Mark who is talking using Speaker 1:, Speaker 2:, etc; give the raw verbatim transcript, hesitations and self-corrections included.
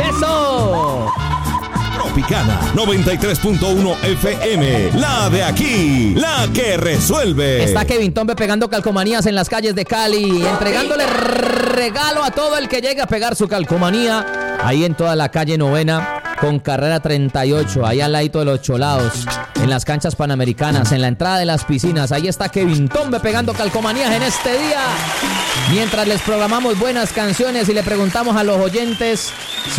Speaker 1: ¡Eso!
Speaker 2: Tropicana noventa y tres punto uno F M, la de aquí, la que resuelve.
Speaker 1: Está Kevin Tombe pegando calcomanías en las calles de Cali, entregándole regalo a todo el que llegue a pegar su calcomanía, ahí en toda la calle Novena, con carrera treinta y ocho, ahí al ladito de los Cholados, en las canchas panamericanas, en la entrada de las piscinas. Ahí está Kevin Tombe pegando calcomanías en este día, mientras les programamos buenas canciones y le preguntamos a los oyentes